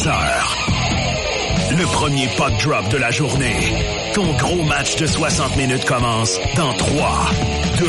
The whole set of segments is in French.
13h. Le premier puck drop de la journée. Ton gros match de 60 minutes commence dans 3, 2,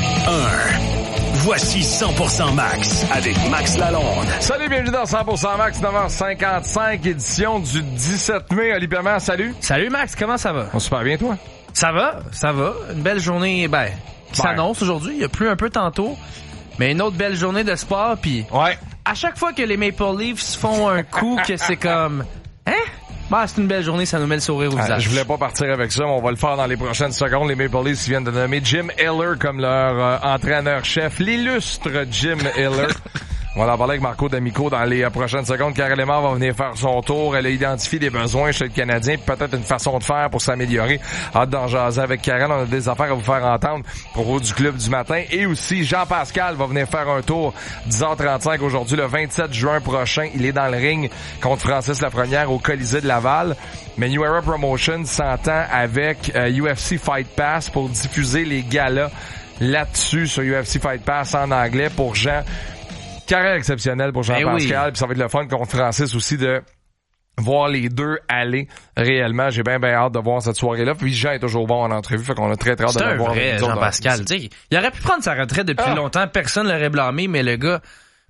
1. Voici 100% Max avec Max Lalonde. Salut, bienvenue dans 100% Max, 9h55, édition du 17 mai. Oli Perman, salut. Salut Max, comment ça va? Super bien, toi? Ça va. Une belle journée, qui s'annonce aujourd'hui. Il y a plu un peu tantôt, mais une autre belle journée de sport. Puis ouais. À chaque fois que les Maple Leafs font un coup que c'est comme... c'est une belle journée, ça nous met le sourire au visage. Je voulais pas partir avec ça, mais on va le faire dans les prochaines secondes. Les Maple Leafs viennent de nommer Jim Hiller comme leur entraîneur-chef, l'illustre Jim Hiller. On va en parler avec Marco D'Amico dans les prochaines secondes. Karel Emard va venir faire son tour. Elle a identifié des besoins chez le Canadien, peut-être une façon de faire pour s'améliorer. Hâte d'en jaser avec Karel. On a des affaires à vous faire entendre pour vous du club du matin. Et aussi, Jean-Pascal va venir faire un tour 10h35 aujourd'hui, le 27 juin prochain. Il est dans le ring contre Francis Lafrenière au Colisée de Laval. Mais New Era Promotion s'entend avec UFC Fight Pass pour diffuser les galas là-dessus sur UFC Fight Pass en anglais pour Jean. Carrière exceptionnelle pour Jean-Pascal, puis ça va être le fun contre Francis aussi de voir les deux aller réellement. J'ai bien hâte de voir cette soirée-là. Puis Jean est toujours bon en entrevue, fait qu'on a très hâte de le voir. C'est un vrai Jean-Pascal. Il aurait pu prendre sa retraite depuis longtemps, personne l'aurait blâmé, mais le gars,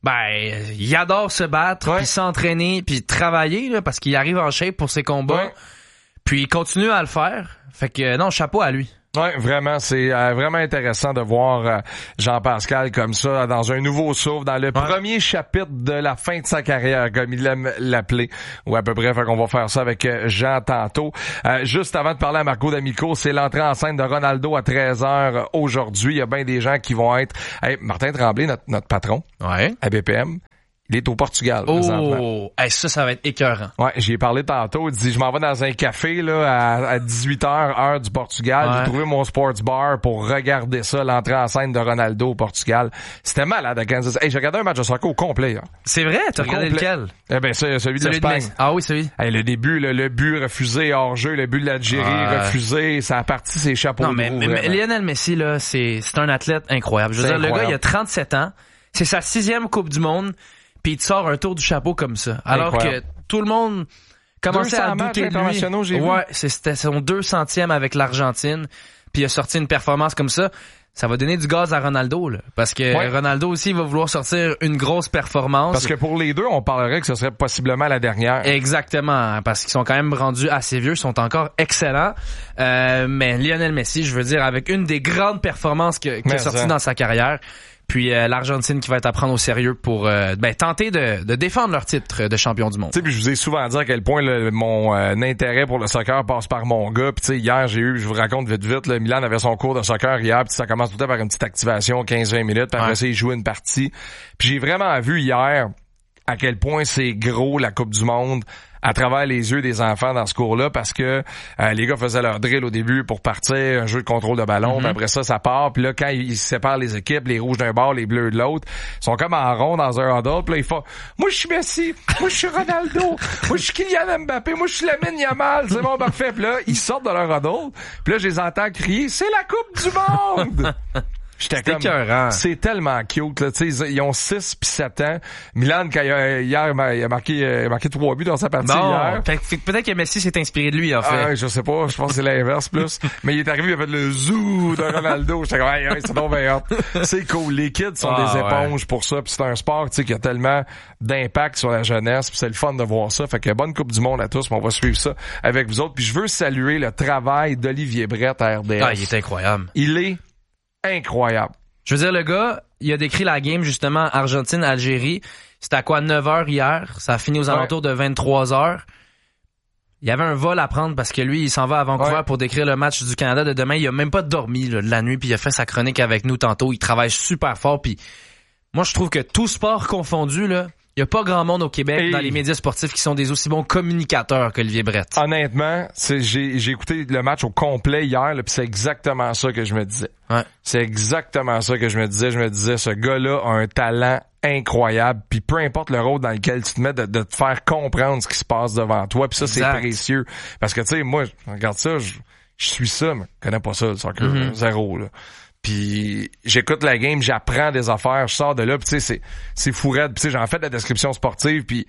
il adore se battre, puis s'entraîner, puis travailler là, parce qu'il arrive en shape pour ses combats. Ouais. Puis il continue à le faire. Fait que non, chapeau à lui. Ouais, vraiment, c'est vraiment intéressant de voir Jean-Pascal comme ça, dans un nouveau souffle, dans le premier chapitre de la fin de sa carrière, comme il aime l'appeler, ou à peu près. Fait qu'on va faire ça avec Jean tantôt. Juste avant de parler à Marco D'Amico, c'est l'entrée en scène de Ronaldo à 13h aujourd'hui. Il y a bien des gens qui vont être... Hey, Martin Tremblay, notre patron, à BPM, il est au Portugal, présentement. Ça va être écœurant. Ouais, j'y ai parlé tantôt. Il dit, je m'en vais dans un café, là, à 18h, heure du Portugal. J'ai trouvé mon sports bar pour regarder ça, l'entrée en scène de Ronaldo au Portugal. C'était malade à Kansas. Hey, j'ai regardé un match de soccer au complet, hein. C'est vrai? T'as regardé lequel? Celui de l'Espagne. Oui, celui. Hey, le début, le but refusé hors jeu, le but de l'Algérie refusé, ça a parti ses chapeaux de roue. Mais Lionel Messi, là, c'est un athlète incroyable. Je veux dire, le gars, il a 37 ans. C'est sa 6e Coupe du Monde. Puis il te sort un tour du chapeau comme ça. Alors que tout le monde commençait à douter de lui. Ouais, c'était son 200e avec l'Argentine. Puis il a sorti une performance comme ça. Ça va donner du gaz à Ronaldo, là. Parce que Ronaldo aussi, il va vouloir sortir une grosse performance. Parce que pour les deux, on parlerait que ce serait possiblement la dernière. Exactement. Parce qu'ils sont quand même rendus assez vieux. Ils sont encore excellents. Mais Lionel Messi, je veux dire, avec une des grandes performances qu'il a sorties dans sa carrière. Puis l'Argentine qui va être à prendre au sérieux pour tenter de défendre leur titre de champion du monde. Tu sais, puis je vous ai souvent dit à quel point mon intérêt pour le soccer passe par mon gars. Puis tu sais, hier, je vous raconte vite, Milan avait son cours de soccer hier, puis ça commence tout le temps par une petite activation, 15-20 minutes, puis après ça, il joue une partie. Puis j'ai vraiment vu hier à quel point c'est gros la Coupe du Monde à travers les yeux des enfants dans ce cours-là, parce que les gars faisaient leur drill au début pour partir, un jeu de contrôle de ballon, puis après ça part, puis là, quand ils séparent les équipes, les rouges d'un bord, les bleus de l'autre, ils sont comme en rond dans un huddle, puis là, ils font « Moi, je suis Messi, moi, je suis Ronaldo, moi, je suis Kylian Mbappé, moi, je suis Lamine Yamal, c'est bon, parfait. » Puis là, ils sortent de leur huddle, puis là, je les entends crier « C'est la Coupe du Monde! » J'étais comme, c'est tellement cute, là. Tu sais, ils ont 6 puis 7 ans. Milan, hier, il a marqué 3 buts dans sa partie hier. Peut-être que Messi s'est inspiré de lui, en fait. Je sais pas. Je pense que c'est l'inverse, plus. Mais il est arrivé, il a fait le zoo de Ronaldo. J'étais comme, c'est donc bien hot. C'est cool. Les kids sont des éponges pour ça. Puis c'est un sport, tu sais, qui a tellement d'impact sur la jeunesse. Puis c'est le fun de voir ça. Fait que bonne Coupe du Monde à tous. On va suivre ça avec vous autres. Puis je veux saluer le travail d'Olivier Brett à RDS. Il est incroyable. Il est incroyable. Je veux dire, le gars, il a décrit la game, justement, Argentine-Algérie. C'était à quoi, 9h hier? Ça a fini aux alentours de 23h. Il y avait un vol à prendre parce que lui, il s'en va à Vancouver pour décrire le match du Canada de demain. Il a même pas dormi là, de la nuit, puis il a fait sa chronique avec nous tantôt. Il travaille super fort, puis moi, je trouve que tout sport confondu, là, il y a pas grand monde au Québec dans les médias sportifs qui sont des aussi bons communicateurs qu'Olivier Brett. Honnêtement, j'ai écouté le match au complet hier, puis c'est exactement ça que je me disais. Ouais. C'est exactement ça que je me disais. Je me disais, ce gars-là a un talent incroyable, puis peu importe le rôle dans lequel tu te mets, de te faire comprendre ce qui se passe devant toi, puis ça, c'est précieux. Parce que, tu sais, moi, regarde ça, je suis ça, mais je connais pas ça, le soccer, zéro, là. Puis j'écoute la game, j'apprends des affaires, je sors de là, puis tu sais, c'est fou raide. Puis tu sais, j'en fais de la description sportive, puis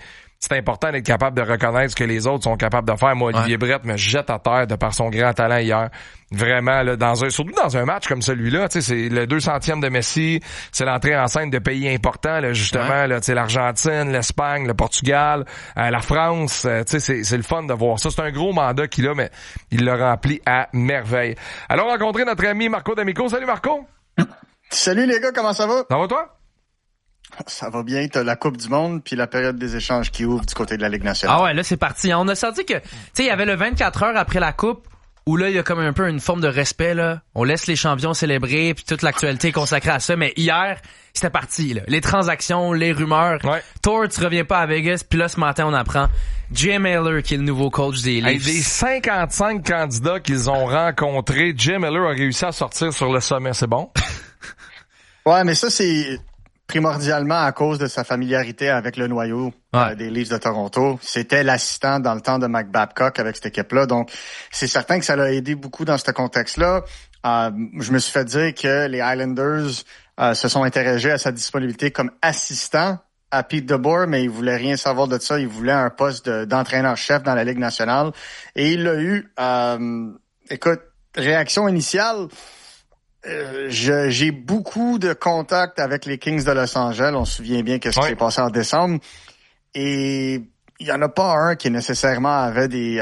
c'est important d'être capable de reconnaître ce que les autres sont capables de faire. Moi, Olivier Brett me jette à terre de par son grand talent hier. Vraiment, là, surtout dans un match comme celui-là, tu sais, c'est le 200e de Messi, c'est l'entrée en scène de pays importants, là, justement, là, tu sais, l'Argentine, l'Espagne, le Portugal, la France, tu sais, c'est le fun de voir ça. C'est un gros mandat qu'il a, mais il le remplit à merveille. Allons rencontrer notre ami Marco D'Amico. Salut Marco! Salut les gars, comment ça va? Ça va toi? Ça va bien, t'as la Coupe du Monde puis la période des échanges qui ouvre du côté de la Ligue nationale. Ah ouais, là c'est parti. On a senti que, tu sais, il y avait le 24 heures après la Coupe où là il y a comme un peu une forme de respect là. On laisse les champions célébrer puis toute l'actualité est consacrée à ça. Mais hier, c'était parti là. Les transactions, les rumeurs. Ouais. Thor, tu reviens pas à Vegas. Puis là ce matin on apprend Jim Miller qui est le nouveau coach des Leafs. Des 55 candidats qu'ils ont rencontrés, Jim Miller a réussi à sortir sur le sommet. C'est bon? Ouais, mais ça c'est primordialement à cause de sa familiarité avec le noyau des Leafs de Toronto. C'était l'assistant dans le temps de Mike Babcock avec cette équipe-là. Donc, c'est certain que ça l'a aidé beaucoup dans ce contexte-là. Je me suis fait dire que les Islanders se sont intéressés à sa disponibilité comme assistant à Pete DeBoer, mais ils voulaient rien savoir de ça. Ils voulaient un poste d'entraîneur-chef dans la Ligue nationale. Et il l'a eu. Écoute, réaction initiale... j'ai beaucoup de contacts avec les Kings de Los Angeles. On se souvient bien qu'est-ce qui s'est passé en décembre. Et il y en a pas un qui nécessairement avait des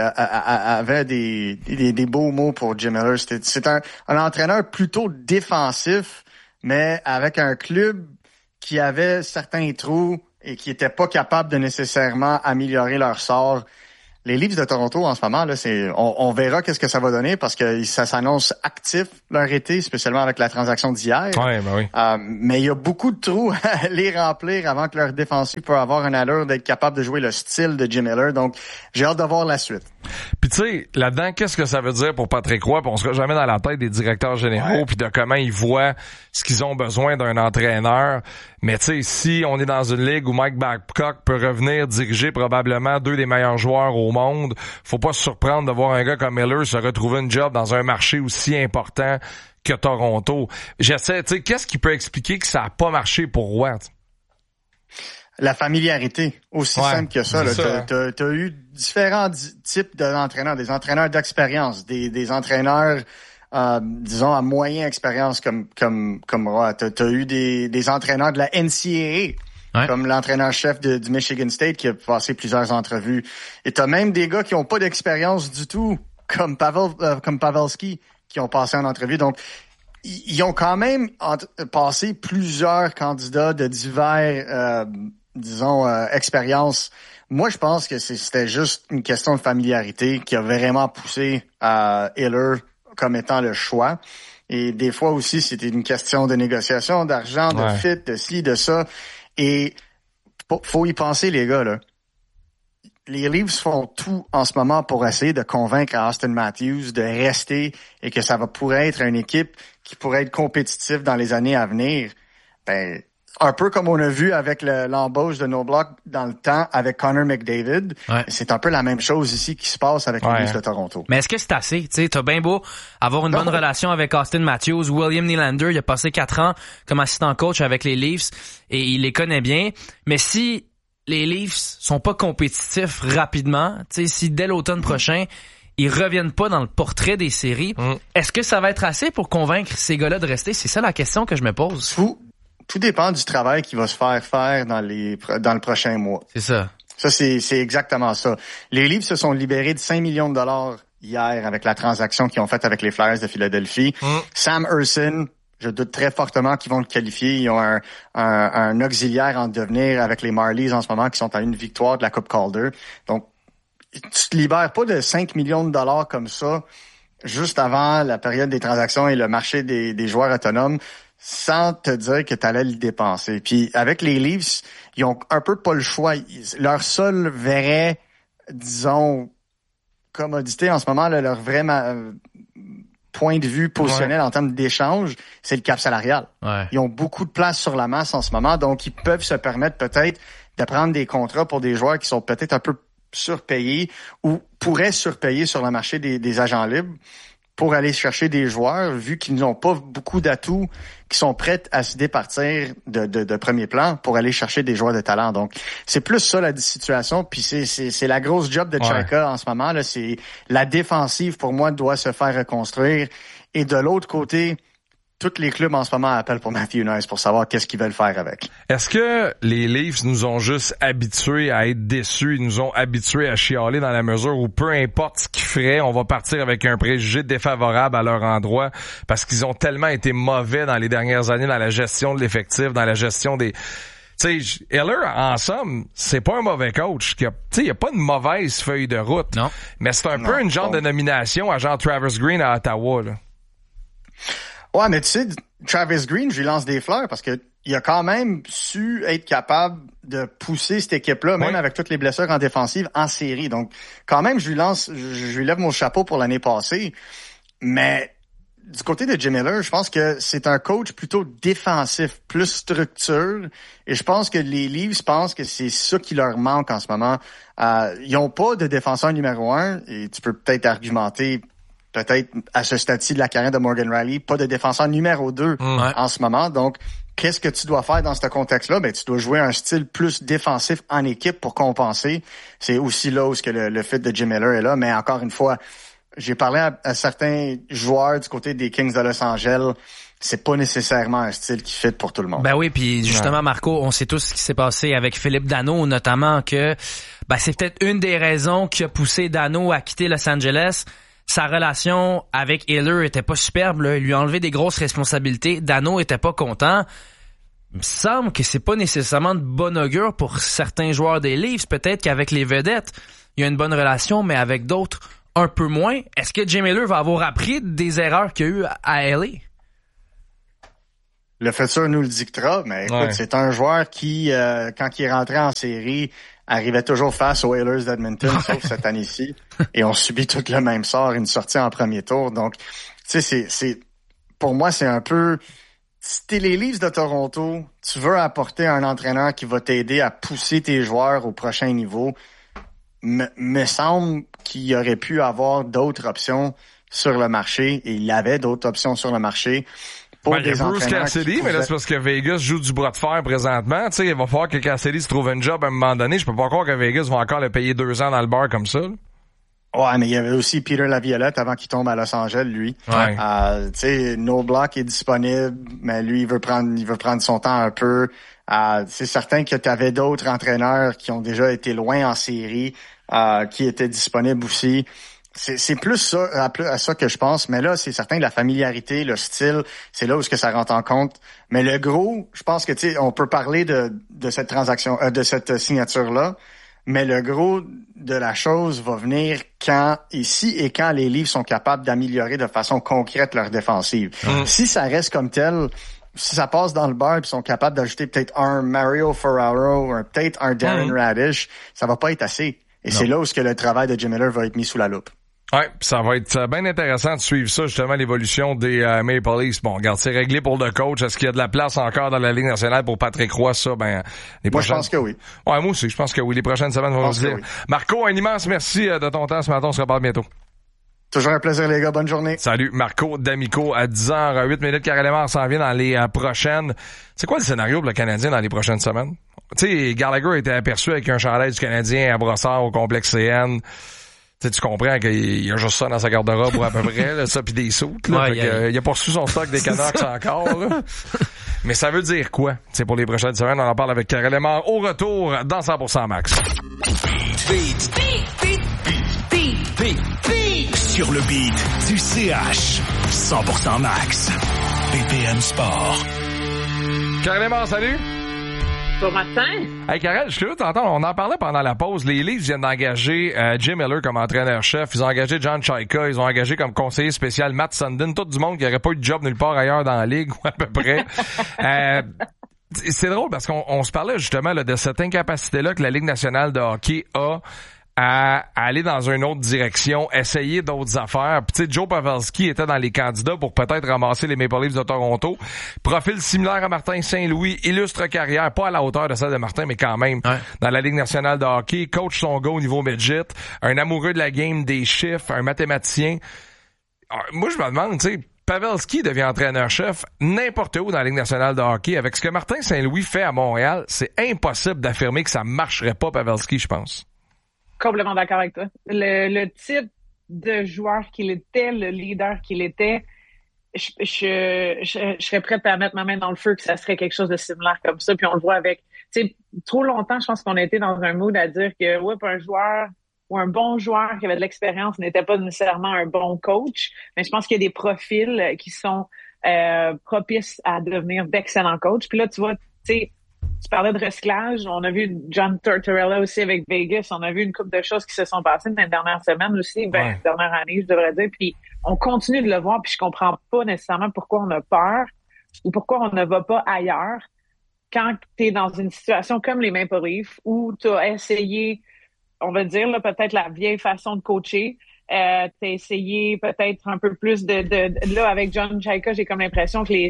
beaux mots pour Jim Miller. C'est un entraîneur plutôt défensif, mais avec un club qui avait certains trous et qui était pas capable de nécessairement améliorer leur sort. Les Leafs de Toronto, en ce moment, là, on verra qu'est-ce que ça va donner parce que ça s'annonce actif leur été, spécialement avec la transaction d'hier. Ouais, ben oui. Mais il y a beaucoup de trous à les remplir avant que leur défensif peut avoir une allure d'être capable de jouer le style de Jim Miller. Donc, j'ai hâte de voir la suite. Puis tu sais, là-dedans, qu'est-ce que ça veut dire pour Patrick Roy? Puis on sera jamais dans la tête des directeurs généraux puis de comment ils voient ce qu'ils ont besoin d'un entraîneur. Mais tu sais, si on est dans une ligue où Mike Babcock peut revenir diriger probablement deux des meilleurs joueurs au monde, faut pas se surprendre de voir un gars comme Miller se retrouver une job dans un marché aussi important que Toronto. J'essaie, tu sais, qu'est-ce qui peut expliquer que ça a pas marché pour Roy? La familiarité, aussi simple que ça. T'as eu différents types d'entraîneurs, des entraîneurs d'expérience, des entraîneurs, disons, à moyenne expérience comme Roy. T'as eu des entraîneurs de la NCAA, comme l'entraîneur-chef du Michigan State qui a passé plusieurs entrevues. Et t'as même des gars qui ont pas d'expérience du tout, comme Pavelski, qui ont passé en entrevue. Donc, ils ont quand même passé plusieurs candidats de divers expérience. Moi, je pense que c'était juste une question de familiarité qui a vraiment poussé Hiller comme étant le choix. Et des fois aussi, c'était une question de négociation, d'argent, de fit, de ci, de ça. Et faut y penser, les gars, là. Les Leafs font tout en ce moment pour essayer de convaincre Austin Matthews de rester et que ça pourrait être une équipe qui pourrait être compétitive dans les années à venir. Ben, un peu comme on a vu avec l'embauche de No Block dans le temps avec Connor McDavid. Ouais. C'est un peu la même chose ici qui se passe avec les Leafs de Toronto. Mais est-ce que c'est assez? Tu sais, t'as bien beau avoir une bonne relation avec Austin Matthews. William Nylander, il a passé 4 ans comme assistant coach avec les Leafs et il les connaît bien. Mais si les Leafs sont pas compétitifs rapidement, tu sais, si dès l'automne prochain, ils reviennent pas dans le portrait des séries, est-ce que ça va être assez pour convaincre ces gars-là de rester? C'est ça la question que je me pose. Tout dépend du travail qui va se faire dans le prochain mois. C'est ça. Ça, c'est exactement ça. Les Leafs se sont libérés de 5 millions de dollars hier avec la transaction qu'ils ont faite avec les Flyers de Philadelphie. Sam Ersson, je doute très fortement qu'ils vont le qualifier. Ils ont un auxiliaire en devenir avec les Marlies en ce moment qui sont à une victoire de la Coupe Calder. Donc, tu te libères pas de 5 millions de dollars comme ça juste avant la période des transactions et le marché des joueurs autonomes sans te dire que tu allais le dépenser. Puis avec les Leafs, ils ont un peu pas le choix. Leur seul vrai, disons, commodité en ce moment, là, leur vrai point de vue positionnel en termes d'échange, c'est le cap salarial. Ouais. Ils ont beaucoup de place sur la masse en ce moment, donc ils peuvent se permettre peut-être de prendre des contrats pour des joueurs qui sont peut-être un peu surpayés ou pourraient surpayer sur le marché des agents libres. pour aller chercher des joueurs, vu qu'ils n'ont pas beaucoup d'atouts, qui sont prêts à se départir de premier plan pour aller chercher des joueurs de talent. Donc, c'est plus ça la situation. Puis c'est la grosse job de Chayka en ce moment. Là, c'est la défensive, pour moi, doit se faire reconstruire. Et de l'autre côté, tous les clubs en ce moment appellent pour Matthew Knies pour savoir qu'est-ce qu'ils veulent faire avec. Est-ce que les Leafs nous ont juste habitués à être déçus, ils nous ont habitués à chialer dans la mesure où peu importe ce qu'ils feraient, on va partir avec un préjugé défavorable à leur endroit parce qu'ils ont tellement été mauvais dans les dernières années dans la gestion de l'effectif, dans la gestion des... Tu sais, Eller, en somme, c'est pas un mauvais coach. Tu sais, il y a pas une mauvaise feuille de route. Non. Mais c'est un peu une genre de nomination à genre Travis Green à Ottawa, là. Ouais, mais tu sais, Travis Green, je lui lance des fleurs parce que il a quand même su être capable de pousser cette équipe-là, même avec toutes les blessures en défensive, en série. Donc, quand même, je lui lève mon chapeau pour l'année passée. Mais du côté de Jim Miller, je pense que c'est un coach plutôt défensif, plus structure. Et je pense que les Leafs pensent que c'est ça qui leur manque en ce moment. Ils ont pas de défenseur numéro 1 et tu peux peut-être argumenter peut-être à ce stade-ci de la carrière de Morgan Rielly, pas de défenseur numéro 2 en ce moment. Donc, qu'est-ce que tu dois faire dans ce contexte-là? Ben, tu dois jouer un style plus défensif en équipe pour compenser. C'est aussi là où le fit de Jim Miller est là. Mais encore une fois, j'ai parlé à certains joueurs du côté des Kings de Los Angeles. C'est pas nécessairement un style qui fit pour tout le monde. Ben oui, puis justement, Marco, on sait tous ce qui s'est passé avec Philippe Danault, notamment que c'est peut-être une des raisons qui a poussé Danault à quitter Los Angeles. Sa relation avec Hiller était pas superbe, là. Il lui a enlevé des grosses responsabilités. Danault était pas content. Il me semble que c'est pas nécessairement de bon augure pour certains joueurs des Leafs. Peut-être qu'avec les vedettes, il y a une bonne relation, mais avec d'autres, un peu moins. Est-ce que Jim Hiller va avoir appris des erreurs qu'il y a eu à LA? Le futur nous le dictera, mais écoute, c'est un joueur qui, quand il est rentré en série, arrivait toujours face aux Oilers d'Edmonton, sauf cette année-ci. Et on subit tout le même sort, une sortie en premier tour. Donc, tu sais, pour moi, c'est un peu... Si t'es les Leafs de Toronto, tu veux apporter un entraîneur qui va t'aider à pousser tes joueurs au prochain niveau. Me semble qu'il aurait pu avoir d'autres options sur le marché, et il y avait d'autres options sur le marché. Il y a Bruce Cassidy, mais là, c'est parce que Vegas joue du bras de fer présentement. Tu sais, il va falloir que Cassidy se trouve un job à un moment donné. Je peux pas croire que Vegas va encore le payer 2 ans dans le bar comme ça. Ouais, mais il y avait aussi Peter Laviolette avant qu'il tombe à Los Angeles, lui. Ouais. Tu sais, No Block est disponible, mais lui, il veut prendre son temps un peu. C'est certain que tu avais d'autres entraîneurs qui ont déjà été loin en série, qui étaient disponibles aussi. C'est plus ça, à ça que je pense. Mais là, c'est certain que la familiarité, le style, c'est là où ce que ça rentre en compte. Mais le gros, je pense que, tu sais, on peut parler de cette transaction, de cette signature-là. Mais le gros de la chose va venir quand les Leafs sont capables d'améliorer de façon concrète leur défensive. Si ça reste comme tel, si ça passe dans le beurre et sont capables d'ajouter peut-être un Mario Ferraro, peut-être un Darren Radish, ça va pas être assez. Et c'est là où le travail de Jim Miller va être mis sous la loupe. Ouais, ça va être bien intéressant de suivre ça, justement, l'évolution des Maple Leafs. Bon, regarde, c'est réglé pour le coach. Est-ce qu'il y a de la place encore dans la Ligue nationale pour Patrick Roy? Ça, moi, je pense que oui. Ouais, moi aussi, je pense que oui. Les prochaines semaines vont nous dire. Oui. Marco, un immense merci de ton temps ce matin. On se reparle bientôt. Toujours un plaisir, les gars. Bonne journée. Salut, Marco D'Amico à 10h08. Carrément, on s'en vient dans les prochaines. C'est quoi le scénario pour le Canadien dans les prochaines semaines? Tu sais, Gallagher était aperçu avec un chandail du Canadien à Brossard au complexe CN. Tu comprends qu'il y a juste ça dans sa garde-robe ou à peu près, là, ça pis des soutes, là. Il a pas reçu son stock des Canucks encore, là. Mais ça veut dire quoi? C'est pour les prochaines semaines, on en parle avec Karel Lemar au retour dans 100% Max. Sur le beat du CH 100% Max. BPM Sport. Karel Lemar, salut! Bon matin. Hey, Karel, je suis curieux, t'entends, on en parlait pendant la pause. Les Leafs viennent d'engager Jim Miller comme entraîneur-chef. Ils ont engagé John Chayka. Ils ont engagé comme conseiller spécial Matt Sundin. Tout du monde qui n'aurait pas eu de job nulle part ailleurs dans la Ligue, ou à peu près. C'est drôle parce qu'on se parlait justement là, de cette incapacité-là que la Ligue nationale de hockey a à aller dans une autre direction, essayer d'autres affaires. Puis tu sais, Joe Pavelski était dans les candidats pour peut-être ramasser les Maple Leafs de Toronto. Profil similaire à Martin Saint-Louis, illustre carrière, pas à la hauteur de celle de Martin, mais quand même dans la Ligue nationale de hockey. Coach son gars au niveau midget, un amoureux de la game des chiffres, un mathématicien. moi, je me demande, tu sais, Pavelski devient entraîneur-chef n'importe où dans la Ligue nationale de hockey. Avec ce que Martin Saint-Louis fait à Montréal, c'est impossible d'affirmer que ça marcherait pas, Pavelski, je pense. Complètement d'accord avec toi. Le type de joueur qu'il était, le leader qu'il était, je serais prête à mettre ma main dans le feu que ça serait quelque chose de similaire comme ça. Puis on le voit avec, tu sais, trop longtemps, je pense qu'on a été dans un mood à dire que, ouais, un joueur ou un bon joueur qui avait de l'expérience n'était pas nécessairement un bon coach. Mais je pense qu'il y a des profils qui sont propices à devenir d'excellents coachs. Puis là, tu vois, tu sais, tu parlais de recyclage. On a vu John Tortorella aussi avec Vegas. On a vu une couple de choses qui se sont passées dans les dernières semaines aussi, dernière année, je devrais dire. Puis on continue de le voir, puis je comprends pas nécessairement pourquoi on a peur ou pourquoi on ne va pas ailleurs quand tu es dans une situation comme les Maple Leafs où tu as essayé, on va dire, là, peut-être la vieille façon de coacher. T'as essayé peut-être un peu plus de là, avec John Jaika, j'ai comme l'impression que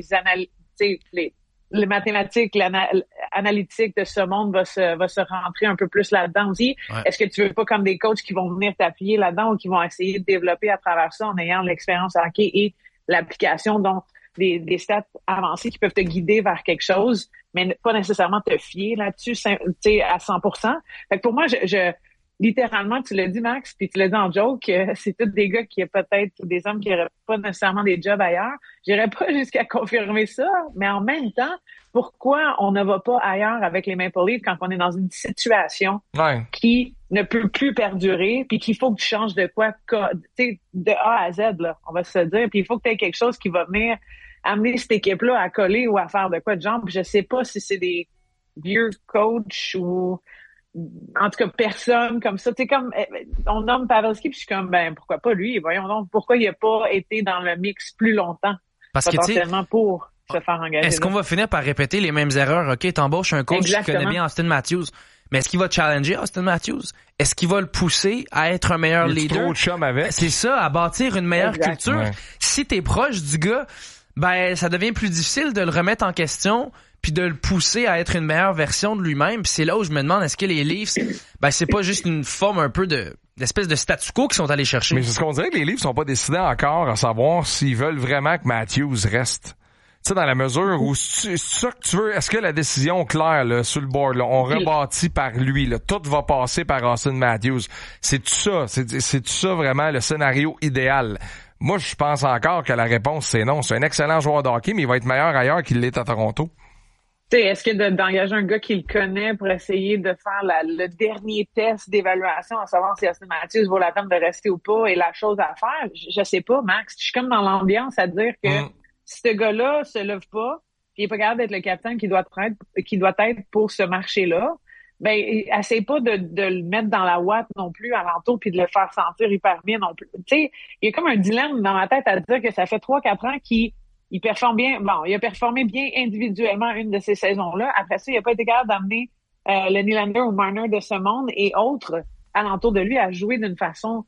les mathématiques, l'analytique de ce monde va se rentrer un peu plus là-dedans aussi. Ouais. Est-ce que tu veux pas comme des coachs qui vont venir t'appuyer là-dedans ou qui vont essayer de développer à travers ça en ayant l'expérience hockey et l'application, donc des stats avancées qui peuvent te guider vers quelque chose, mais pas nécessairement te fier là-dessus, tu sais, à 100%. Fait que pour moi, littéralement, tu l'as dit, Max, puis tu l'as dit en joke, c'est tous des gars qui peut-être des hommes qui n'auraient pas nécessairement des jobs ailleurs. J'irais pas jusqu'à confirmer ça, mais en même temps, pourquoi on ne va pas ailleurs avec les Maple Leafs quand on est dans une situation qui ne peut plus perdurer, puis qu'il faut que tu changes de quoi, tu sais, de A à Z, là, on va se dire, puis il faut que tu aies quelque chose qui va venir amener cette équipe-là à coller ou à faire de quoi de genre, puis je sais pas si c'est des vieux coachs ou en tout cas personne comme ça, tu sais, comme on nomme Pavelski puis je suis comme ben pourquoi pas lui, voyons donc pourquoi il a pas été dans le mix plus longtemps parce potentiellement pour se faire engager. Est-ce qu'on va finir par répéter les mêmes erreurs? OK, t'embauches un coach qui connaît bien Austin Matthews, mais est-ce qu'il va challenger Austin Matthews? Est-ce qu'il va le pousser à être un meilleur leader? Trop de chum avec. C'est ça, à bâtir une meilleure culture. Ouais. Si t'es proche du gars, ben ça devient plus difficile de le remettre en question puis de le pousser à être une meilleure version de lui-même. Puis c'est là où je me demande, est-ce que les Leafs, ben c'est pas juste une forme un peu d'espèce de statu quo qu'ils sont allés chercher. Mais c'est ce qu'on dirait que les Leafs sont pas décidés encore à savoir s'ils veulent vraiment que Matthews reste. Tu sais, dans la mesure où c'est ça que tu veux, est-ce que la décision claire là, sur le board, là, on rebâtit par lui, là, tout va passer par Austin Matthews. C'est tout ça, c'est tout ça vraiment le scénario idéal. Moi, je pense encore que la réponse c'est non. C'est un excellent joueur de hockey, mais il va être meilleur ailleurs qu'il l'est à Toronto. T'sais, est-ce que d'engager un gars qui le connaît pour essayer de faire le dernier test d'évaluation à savoir si Austin Matthews vaut la peine de rester ou pas est la chose à faire? Je sais pas, Max. Je suis comme dans l'ambiance à dire que si ce gars-là se lève pas, puis il est pas capable d'être le capitaine qui doit être pour ce marché-là, ben essaye pas de le mettre dans la ouate non plus alentour puis de le faire sentir hyper bien non plus. Tu sais, il y a comme un dilemme dans ma tête à dire que ça fait 3-4 ans il performe bien. Bon, il a performé bien individuellement une de ces saisons-là. Après ça, il n'a pas été capable d'amener le Nylander ou Marner de ce monde et autres alentour de lui à jouer d'une façon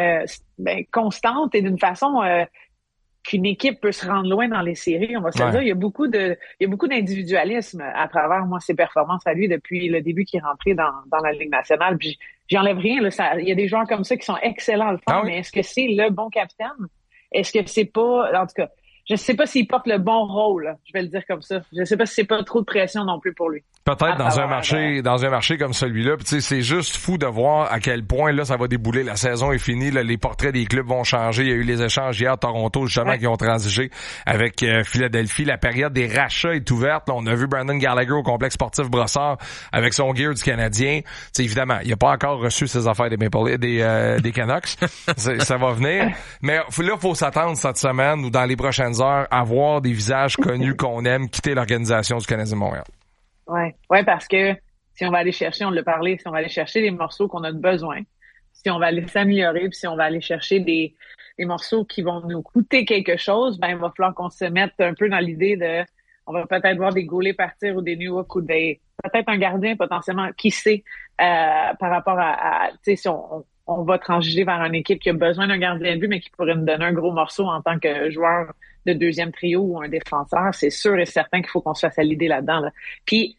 constante et d'une façon qu'une équipe peut se rendre loin dans les séries. On va se dire, il y a beaucoup d'individualisme à travers ses performances à lui depuis le début qu'il est rentré dans la Ligue nationale. Puis j'enlève rien. Il y a des joueurs comme ça qui sont excellents à le faire, mais est-ce que c'est le bon capitaine? Est-ce que c'est pas, en tout cas, je sais pas s'il porte le bon rôle, je vais le dire comme ça. Je sais pas si c'est pas trop de pression non plus pour lui. Peut-être dans un marché comme celui-là. Puis tu sais, c'est juste fou de voir à quel point là ça va débouler. La saison est finie, là, les portraits des clubs vont changer. Il y a eu les échanges hier à Toronto justement qui ont transigé avec Philadelphie. La période des rachats est ouverte. Là, on a vu Brandon Gallagher au complexe sportif Brossard avec son gear du Canadien. Tu sais, évidemment, il a pas encore reçu ses affaires des des Canucks. Ça va venir. Mais là, faut s'attendre cette semaine ou dans les prochaines heures à voir des visages connus qu'on aime quitter l'organisation du Canadien de Montréal. Ouais, parce que si on va aller chercher, on l'a parlé, si on va aller chercher les morceaux qu'on a besoin, si on va aller s'améliorer, puis si on va aller chercher des morceaux qui vont nous coûter quelque chose, ben il va falloir qu'on se mette un peu dans l'idée de, on va peut-être voir des goalers partir ou des Newhook ou peut-être un gardien potentiellement, qui sait, par rapport à tu sais, si on va transiger vers une équipe qui a besoin d'un gardien de but, mais qui pourrait nous donner un gros morceau en tant que joueur de deuxième trio ou un défenseur, c'est sûr et certain qu'il faut qu'on se fasse à l'idée là-dedans. Là. Puis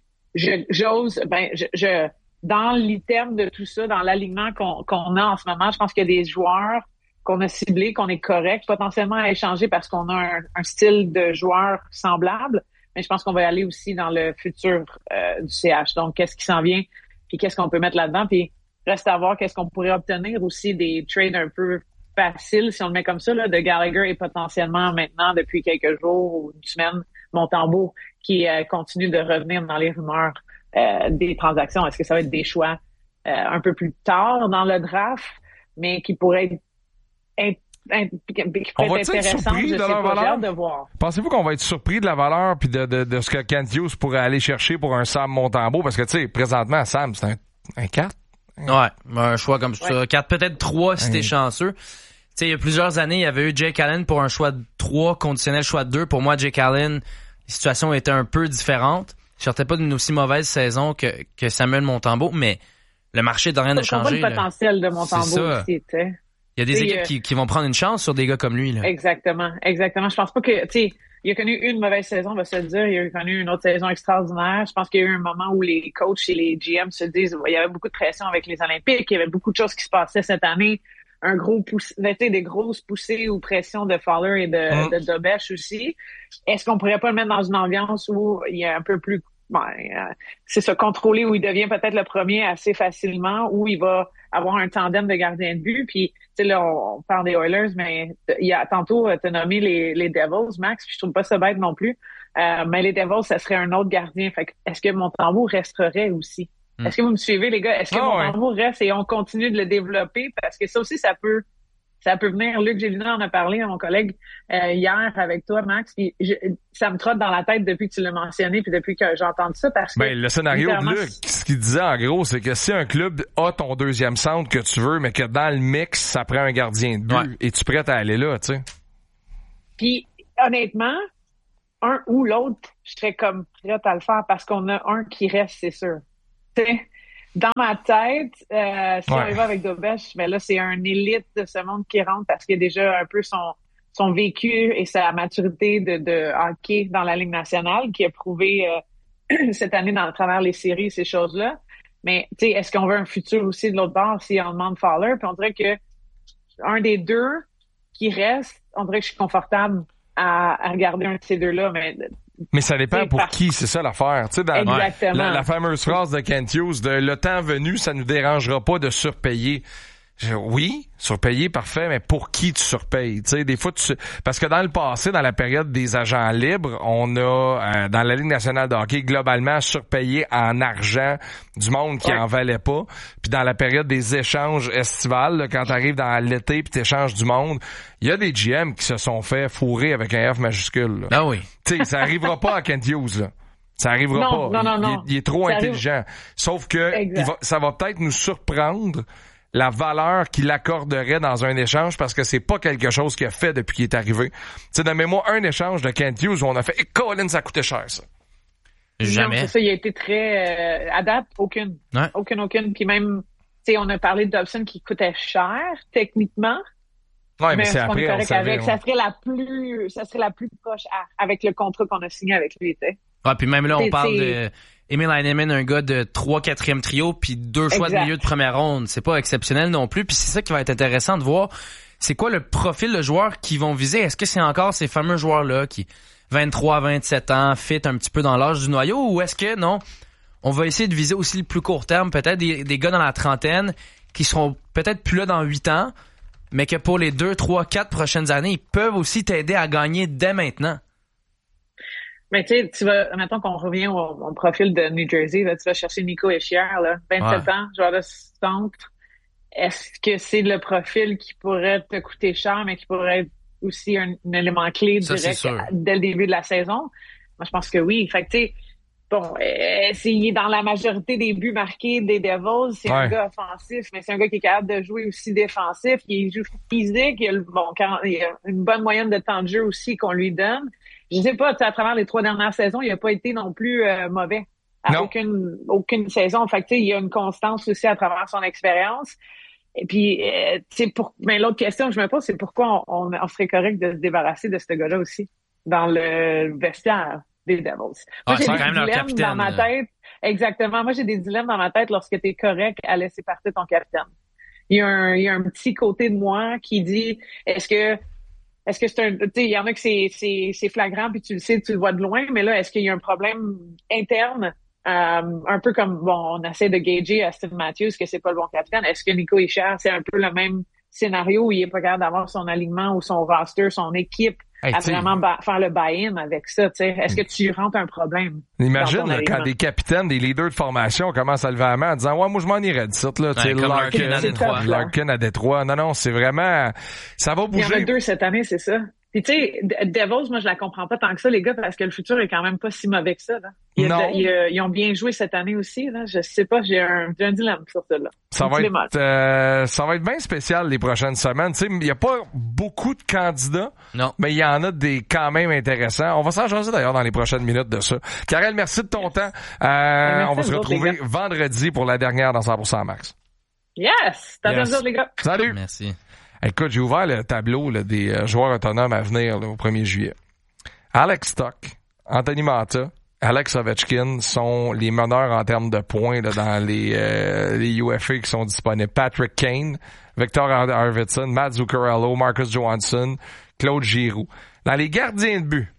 dans l'item de tout ça, dans l'alignement qu'on a en ce moment, je pense qu'il y a des joueurs qu'on a ciblé, qu'on est correct, potentiellement à échanger parce qu'on a un style de joueur semblable, mais je pense qu'on va aller aussi dans le futur du CH. Donc, qu'est-ce qui s'en vient, puis qu'est-ce qu'on peut mettre là-dedans, puis reste à voir qu'est-ce qu'on pourrait obtenir aussi des trades un peu faciles, si on le met comme ça, là, de Gallagher et potentiellement maintenant, depuis quelques jours ou une semaine, Montembeault, qui continue de revenir dans les rumeurs des transactions. Est-ce que ça va être des choix un peu plus tard dans le draft, mais qui pourraient être on va être surpris de leur valeur? De voir. Pensez-vous qu'on va être surpris de la valeur puis de ce que Kent Hughes pourrait aller chercher pour un Sam Montembeault? Parce que, tu sais, présentement, Sam, c'est un 4. Ouais, un choix comme ça. 4, peut-être 3 si t'es chanceux. Tu sais, il y a plusieurs années, il y avait eu Jake Allen pour un choix de 3, conditionnel choix de 2. Pour moi, Jake Allen, la situation était un peu différente. Je sortais pas d'une aussi mauvaise saison que Samuel Montembeault, mais le marché n'a rien de changé. On voit le potentiel de Montembeault aussi, tu sais. Il y a des équipes qui vont prendre une chance sur des gars comme lui, là. Exactement. Je pense pas que, tu sais, il a connu une mauvaise saison, on va se le dire. Il a connu une autre saison extraordinaire. Je pense qu'il y a eu un moment où les coachs et les GM se disent, il y avait beaucoup de pression avec les Olympiques. Il y avait beaucoup de choses qui se passaient cette année. Un gros des grosses poussées ou pressions de Fowler et de Dobech aussi. Est-ce qu'on pourrait pas le mettre dans une ambiance où il y a un peu plus, c'est ça, contrôlé, où il devient peut-être le premier assez facilement, où il va avoir un tandem de gardiens de but. Puis, tu sais, là, on parle des Oilers, mais il y a tantôt, t'as nommé les Devils, Max, puis je trouve pas ça bête non plus. Mais les Devils, ça serait un autre gardien. Fait que, est-ce que Montembeault resterait aussi? Est-ce que vous me suivez, les gars? Est-ce que Montembeault reste et on continue de le développer? Parce que ça aussi, ça peut venir. Luc Gélina en a parlé à mon collègue hier avec toi, Max. Puis ça me trotte dans la tête depuis que tu l'as mentionné, puis depuis que j'ai entendu ça. Parce que le scénario de Luc, ce qu'il disait en gros, c'est que si un club a ton deuxième centre que tu veux, mais que dans le mix, ça prend un gardien de but, et tu es prêt à aller là, tu sais. Puis honnêtement, un ou l'autre, je serais comme prête à le faire parce qu'on a un qui reste, c'est sûr. T'sais, dans ma tête, si on y va avec Dobech, là, c'est un élite de ce monde qui rentre parce qu'il a déjà un peu son vécu et sa maturité de hockey dans la Ligue nationale qui a prouvé cette année dans travers les séries, ces choses-là. Mais, tu sais, est-ce qu'on veut un futur aussi de l'autre bord si on demande Fowler? Puis on dirait que un des deux qui reste, on dirait que je suis confortable à regarder un de ces deux-là, mais ça dépend pour qui, c'est ça l'affaire. Tu sais, dans la fameuse phrase de Kent Hughes de le temps venu, ça nous dérangera pas de surpayer. Oui, surpayer, parfait, mais pour qui tu surpayes? Tu sais, des fois, parce que dans le passé, dans la période des agents libres, on a, dans la Ligue nationale de hockey, globalement, surpayé en argent du monde qui en valait pas. Puis dans la période des échanges estivales, là, quand t'arrives dans l'été puis t'échanges du monde, il y a des GM qui se sont fait fourrer avec un F majuscule, là. Ah oui. Tu sais, ça arrivera pas à Kent Hughes, là. Ça arrivera pas. Non. Il est trop intelligent. Sauf que ça va peut-être nous surprendre la valeur qu'il accorderait dans un échange parce que c'est pas quelque chose qu'il a fait depuis qu'il est arrivé. Tu sais, donne-moi un échange de Kent Hughes où on a fait Colin, ça coûtait cher, ça. Jamais. Non, c'est ça, il a été très à date, aucune. Ouais. Aucune. Puis même, tu sais, on a parlé de Dobson qui coûtait cher, techniquement. Ouais, mais c'est après, on savait, avec, ça serait la plus proche avec le contrat qu'on a signé avec lui, tu sais. Ouais, puis même là, on parle de Emil Heinemann, un gars de 3-4e trio, puis 2 choix de milieu de première ronde. C'est pas exceptionnel non plus. Puis c'est ça qui va être intéressant de voir. C'est quoi le profil de joueurs qu'ils vont viser? Est-ce que c'est encore ces fameux joueurs-là qui, 23, 27 ans, fit un petit peu dans l'âge du noyau? Ou est-ce que, non, on va essayer de viser aussi le plus court terme, peut-être des gars dans la trentaine qui seront peut-être plus là dans 8 ans, mais que pour les 2, 3, 4 prochaines années, ils peuvent aussi t'aider à gagner dès maintenant. Mais tu sais, maintenant qu'on revient au profil de New Jersey, là, tu vas chercher Nico Hischier, là, 27 ans, joueur de centre. Est-ce que c'est le profil qui pourrait te coûter cher, mais qui pourrait être aussi un élément clé direct dès le début de la saison? Moi, je pense que oui. Fait que tu sais, bon, il est dans la majorité des buts marqués des Devils. C'est un gars offensif, mais c'est un gars qui est capable de jouer aussi défensif. Il joue physique. Il y a une bonne moyenne de temps de jeu aussi qu'on lui donne. Je sais pas, à travers les 3 dernières saisons, il a pas été non plus mauvais à aucune saison. Fait que tu sais, il y a une constance aussi à travers son expérience. Et puis, mais l'autre question que je me pose, c'est pourquoi on serait correct de se débarrasser de ce gars-là aussi dans le vestiaire des Devils. Moi, j'ai des dilemmes dans ma tête. Exactement. Moi, j'ai des dilemmes dans ma tête lorsque tu es correct à laisser partir ton capitaine. il y a un petit côté de moi qui dit, est-ce que c'est un, tu sais, il y en a que c'est flagrant puis tu le sais, tu le vois de loin, mais là, est-ce qu'il y a un problème interne, un peu comme, bon, on essaie de gager Austin Matthews que c'est pas le bon capitaine. Est-ce que Nico Hischier, c'est un peu le même scénario où il est pas capable d'avoir son alignement ou son roster, son équipe à vraiment faire le buy-in avec ça, tu sais. Est-ce que tu rentres un problème? Imagine là, quand des capitaines, des leaders de formation commencent à lever la main en disant, ouais, moi je m'en irais de ça, là, tu sais, Larkin à Détroit. Non, c'est vraiment, ça va bouger. Il y en a 2 cette année, c'est ça. Puis tu sais, Devils, moi je la comprends pas tant que ça, les gars, parce que le futur est quand même pas si mauvais que ça, là. Ils ont bien joué cette année aussi, là. Je sais pas, j'ai un dilemme sur ça, là. Ça va être bien spécial les prochaines semaines. Tu sais, il y a pas beaucoup de candidats. Non. Mais il y en a des quand même intéressants. On va s'en jaser d'ailleurs dans les prochaines minutes de ça. Karel, merci de ton temps. On va se retrouver vendredi pour la dernière dans 100% Max. Yes! T'as besoin les gars. Salut! Merci. Écoute, j'ai ouvert le tableau là, des joueurs autonomes à venir là, au 1er juillet. Alex Stock, Anthony Manta, Alex Ovechkin sont les meneurs en termes de points là, dans les UFA qui sont disponibles. Patrick Kane, Victor Arvidsson, Matt Zuccarello, Marcus Johansson, Claude Giroux. Dans les gardiens de but,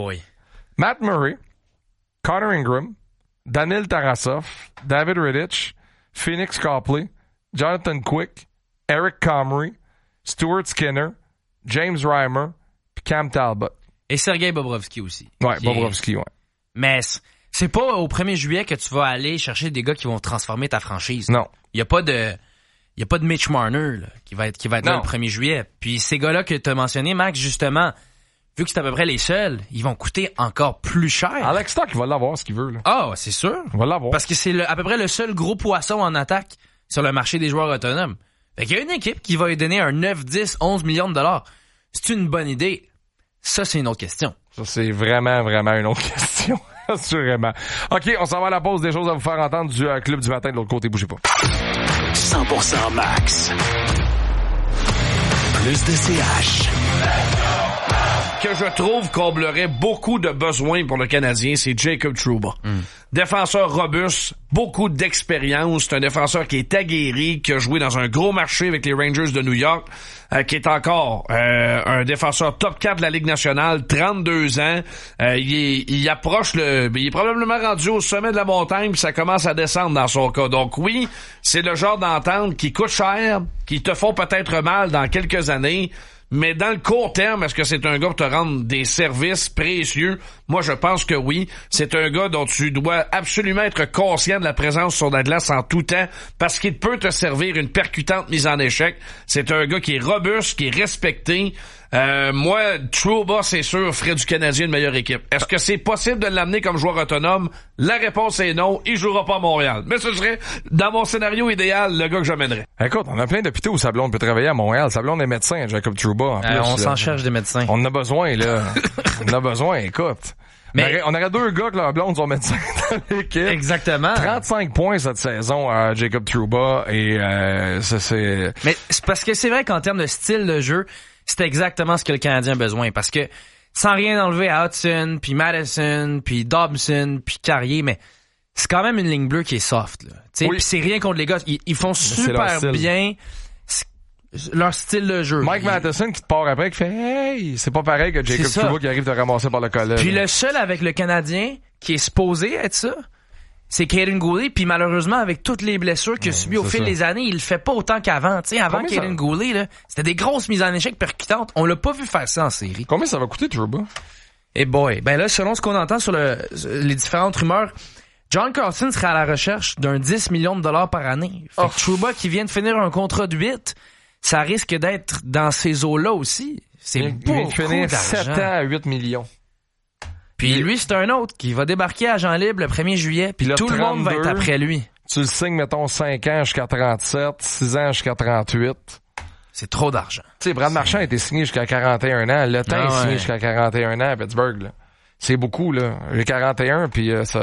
Matt Murray, Connor Ingram, Daniil Tarasov, David Rittich, Phoenix Copley, Jonathan Quick, Eric Comrie, Stuart Skinner, James Reimer, puis Cam Talbot. Et Sergei Bobrovsky aussi. Ouais, Bobrovsky, ouais. Mais c'est pas au 1er juillet que tu vas aller chercher des gars qui vont transformer ta franchise. Non. Il y a pas de Mitch Marner là, qui va être là le 1er juillet. Puis ces gars-là que tu as mentionnés, Max, justement, vu que c'est à peu près les seuls, ils vont coûter encore plus cher. Alex Stock, il va l'avoir ce qu'il veut. Là. Ah, c'est sûr. Il va l'avoir. Parce que c'est à peu près le seul gros poisson en attaque sur le marché des joueurs autonomes. Fait qu'il y a une équipe qui va lui donner un 9, 10, 11 millions de dollars. C'est une bonne idée. Ça, c'est une autre question. Ça, c'est vraiment, vraiment une autre question. Assurément. OK, on s'en va à la pause. Des choses à vous faire entendre du Club du matin de l'autre côté. Bougez pas. 100% Max. Plus de CH. Que je trouve comblerait beaucoup de besoins pour le Canadien, c'est Jacob Trouba. Défenseur robuste, beaucoup d'expérience, c'est un défenseur qui est aguerri, qui a joué dans un gros marché avec les Rangers de New York, qui est encore un défenseur top 4 de la Ligue nationale, 32 ans. Il approche il est probablement rendu au sommet de la montagne, puis ça commence à descendre dans son cas. Donc oui, c'est le genre d'entente qui coûte cher, qui te font peut-être mal dans quelques années. Mais dans le court terme, est-ce que c'est un gars pour te rendre des services précieux? Moi, je pense que oui. C'est un gars dont tu dois absolument être conscient de la présence sur la glace en tout temps parce qu'il peut te servir une percutante mise en échec. C'est un gars qui est robuste, qui est respecté. Moi, Trouba, c'est sûr, ferait du Canadien une meilleure équipe. Est-ce que c'est possible de l'amener comme joueur autonome? La réponse est non. Il jouera pas à Montréal. Mais ce serait, dans mon scénario idéal, le gars que j'amènerais. Écoute, on a plein d'hôpitaux où Sablon peut travailler à Montréal. Sablon est médecin, Jacob Trouba. En plus, on s'en cherche des médecins. On en a besoin, là. On en a besoin, écoute. Mais on aurait 2 gars que leur blonde sont médecins dans l'équipe. Exactement. 35 points cette saison à Jacob Trouba et c'est... Mais c'est parce que c'est vrai qu'en termes de style de jeu, c'est exactement ce que le Canadien a besoin. Parce que, sans rien enlever à Hudson, puis Madison, puis Dobson, puis Carrier, mais c'est quand même une ligne bleue qui est soft, là. Oui. Puis c'est rien contre les gars. Ils font super bien leur style de jeu. Mike Matheson qui te part après, qui fait « Hey! » C'est pas pareil que Jacob Trouba qui arrive te ramasser par le collet. Puis le seul avec le Canadien qui est supposé être ça, c'est Kaden Goulet, puis malheureusement, avec toutes les blessures qu'il a subies au fil des années, il le fait pas autant qu'avant. Tu sais, avant Kaden Goulet, là, c'était des grosses mises en échec percutantes. On l'a pas vu faire ça en série. Combien ça va coûter, Trouba? Eh boy. Ben là, selon ce qu'on entend sur les différentes rumeurs, John Carlson serait à la recherche d'un 10 millions de dollars par année. Fait que Trouba qui vient de finir un contrat de 8, ça risque d'être dans ces eaux-là aussi. C'est beaucoup d'argent. 7 ans à 8 millions. Puis lui, c'est un autre qui va débarquer à Jean Libre le 1er juillet, puis tout le monde va être après lui. Tu le signes, mettons, 5 ans jusqu'à 37, 6 ans jusqu'à 38. C'est trop d'argent. Tu sais, Brad Marchand a été signé jusqu'à 41 ans. Le temps est signé jusqu'à 41 ans à Pittsburgh, là. C'est beaucoup, là. J'ai 41, puis ça...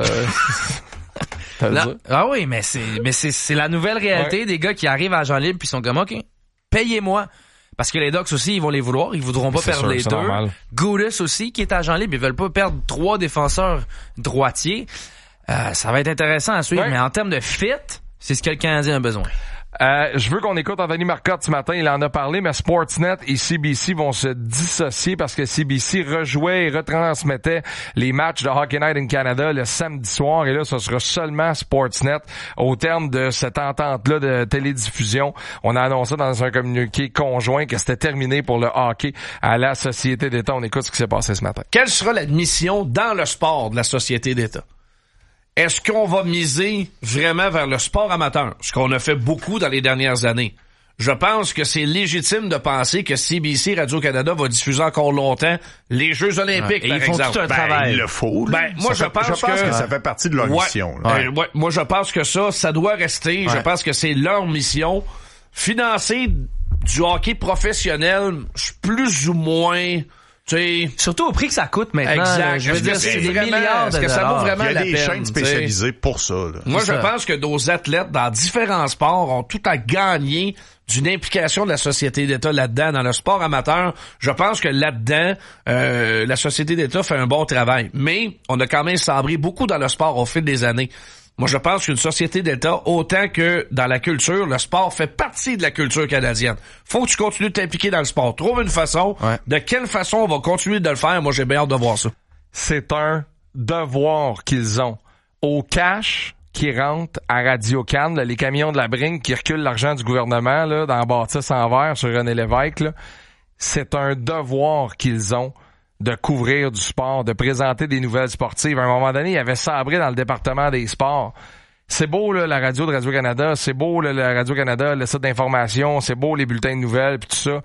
Ah oui, mais c'est la nouvelle réalité des gars qui arrivent à Jean Libre puis sont comme, OK, payez-moi. Parce que les Ducks aussi, ils vont les vouloir. Ils voudront pas perdre les deux. Goudas aussi, qui est agent libre. Ils veulent pas perdre 3 défenseurs droitiers. Ça va être intéressant à suivre. Ouais. Mais en termes de fit, c'est ce que le Canadien a besoin. Je veux qu'on écoute Anthony Marcotte ce matin, il en a parlé, mais Sportsnet et CBC vont se dissocier parce que CBC rejouait et retransmettait les matchs de Hockey Night in Canada le samedi soir, et là, ce sera seulement Sportsnet au terme de cette entente-là de télédiffusion. On a annoncé dans un communiqué conjoint que c'était terminé pour le hockey à la Société d'État. On écoute ce qui s'est passé ce matin. Quelle sera la mission dans le sport de la Société d'État? Est-ce qu'on va miser vraiment vers le sport amateur? Ce qu'on a fait beaucoup dans les dernières années. Je pense que c'est légitime de penser que CBC Radio-Canada va diffuser encore longtemps les Jeux Olympiques, par exemple. Ils font tout un travail. Il le faut. Moi, je pense que ça fait partie de leur mission. Moi, je pense que ça doit rester. Je pense que c'est leur mission. Financer du hockey professionnel, plus ou moins... Surtout au prix que ça coûte maintenant. Exact. Je veux dire, c'est des milliards de dollars. Est-ce que ça vaut vraiment la peine? Il y a des chaînes spécialisées pour ça. Là. Moi, je pense que nos athlètes dans différents sports ont tout à gagner d'une implication de la Société d'État là-dedans. Dans le sport amateur, je pense que là-dedans, la Société d'État fait un bon travail. Mais on a quand même sabré beaucoup dans le sport au fil des années. Moi, je pense qu'une société d'État, autant que dans la culture, le sport fait partie de la culture canadienne. Faut que tu continues de t'impliquer dans le sport. Trouve une façon. Ouais. De quelle façon on va continuer de le faire? Moi, j'ai bien hâte de voir ça. C'est un devoir qu'ils ont. Au cash qui rentre à Radio-Can, les camions de la Bringue qui reculent l'argent du gouvernement là, dans la bâtisse en verre sur René Lévesque, là, c'est un devoir qu'ils ont de couvrir du sport, de présenter des nouvelles sportives. À un moment donné, il y avait sabré dans le département des sports. C'est beau, là, la radio de Radio-Canada, c'est beau, là, la Radio-Canada, le site d'information, c'est beau, les bulletins de nouvelles, puis tout ça.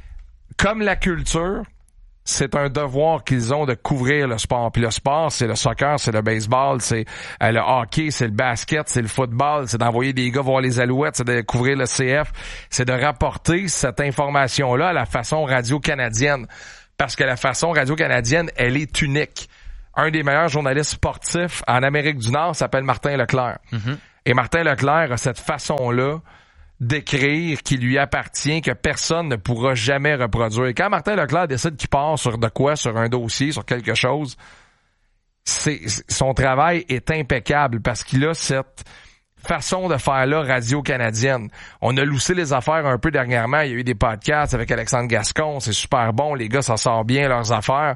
Comme la culture, c'est un devoir qu'ils ont de couvrir le sport. Puis le sport, c'est le soccer, c'est le baseball, c'est le hockey, c'est le basket, c'est le football, c'est d'envoyer des gars voir les Alouettes, c'est de couvrir le CF, c'est de rapporter cette information-là à la façon radio-canadienne. Parce que la façon radio-canadienne, elle est unique. Un des meilleurs journalistes sportifs en Amérique du Nord s'appelle Martin Leclerc. Mm-hmm. Et Martin Leclerc a cette façon-là d'écrire qui lui appartient, que personne ne pourra jamais reproduire. Et quand Martin Leclerc décide qu'il part sur de quoi, sur un dossier, sur quelque chose, son travail est impeccable parce qu'il a cette façon de faire là radio-canadienne. On a loussé les affaires un peu dernièrement. Il y a eu des podcasts avec Alexandre Gascon. C'est super bon. Les gars, ça sort bien leurs affaires.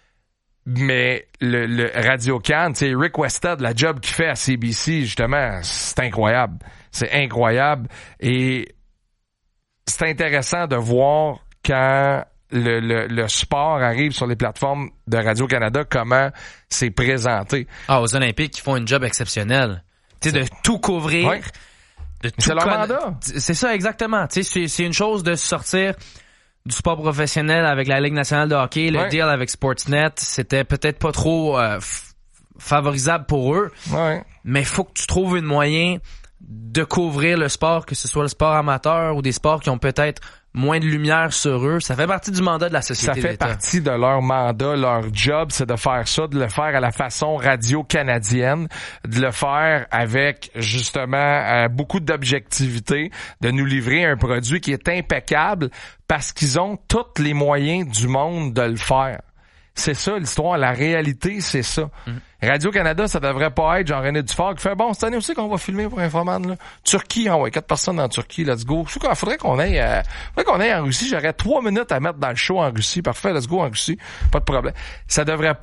Mais le Radio-Can, tu sais, Rick Westhead, la job qu'il fait à CBC, justement, c'est incroyable. C'est incroyable. Et c'est intéressant de voir quand le sport arrive sur les plateformes de Radio-Canada, comment c'est présenté. Aux Olympiques, ils font une job exceptionnelle. Tu sais, de tout couvrir. Ouais. C'est leur mandat. C'est ça, exactement. Tu sais, c'est une chose de sortir du sport professionnel avec la Ligue nationale de hockey. Le deal avec Sportsnet, c'était peut-être pas trop favorisable pour eux. Ouais. Mais faut que tu trouves un moyen de couvrir le sport, que ce soit le sport amateur ou des sports qui ont peut-être moins de lumière sur eux. Ça fait partie du mandat de la société d'État. Ça fait partie de leur mandat, leur job, c'est de faire ça, de le faire à la façon radio-canadienne, de le faire avec, justement, beaucoup d'objectivité, de nous livrer un produit qui est impeccable parce qu'ils ont tous les moyens du monde de le faire. C'est ça l'histoire, la réalité, c'est ça. Radio-Canada, ça devrait pas être Jean-René Dufort qui fait bon, cette année aussi qu'on va filmer pour Infoman, là. Turquie, 4 personnes en Turquie, let's go. Je trouve qu'il faudrait qu'on aille en Russie, j'aurais 3 minutes à mettre dans le show en Russie. Parfait, let's go en Russie. Pas de problème. Ça devrait